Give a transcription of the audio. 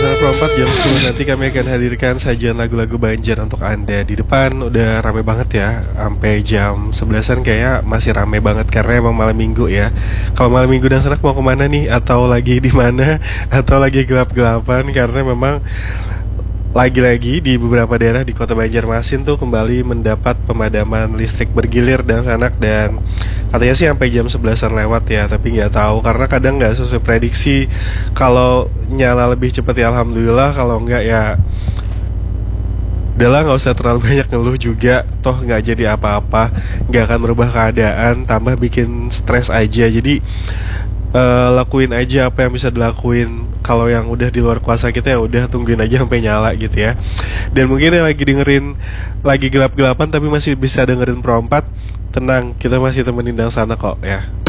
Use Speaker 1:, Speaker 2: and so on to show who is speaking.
Speaker 1: Sana Pro 4 jam 10 nanti kami akan hadirkan sajian lagu-lagu Banjar untuk Anda. Di depan udah rame banget ya, sampai jam 11-an kayaknya masih rame banget karena emang malam minggu ya. Kalau malam minggu dan Sanak mau kemana nih? Atau lagi di mana? Atau lagi gelap-gelapan? Karena memang lagi-lagi di beberapa daerah di kota Banjarmasin tuh kembali mendapat pemadaman listrik bergilir dan Sanak, dan katanya sih sampai jam 11-an lewat ya, tapi nggak tahu karena kadang nggak sesuai prediksi. Kalau nyala lebih cepat ya alhamdulillah, kalau nggak ya udahlah, nggak usah terlalu banyak ngeluh juga, toh nggak jadi apa-apa, nggak akan merubah keadaan, tambah bikin stres aja. Jadi lakuin aja apa yang bisa dilakuin. Kalau yang udah di luar kuasa kita ya udah tungguin aja sampai nyala gitu ya. Dan mungkin yang lagi dengerin lagi gelap-gelapan tapi masih bisa dengerin Pro 4, tenang, kita masih temenin Dang Sana kok ya.